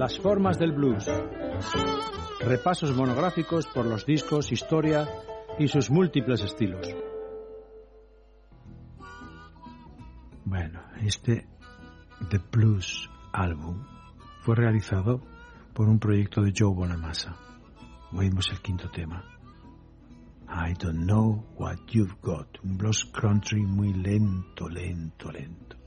Las formas del blues. Repasos monográficos por los discos, historia y sus múltiples estilos. Bueno, The Blues Album fue realizado por un proyecto de Joe Bonamassa. Oímos el quinto tema. I Don't Know What You've Got, un blues country muy lento.